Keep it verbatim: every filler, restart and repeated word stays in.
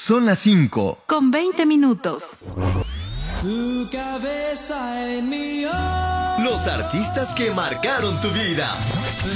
Son las cinco. Con veinte minutos. Tu cabeza en mi hombro. Los artistas que marcaron tu vida.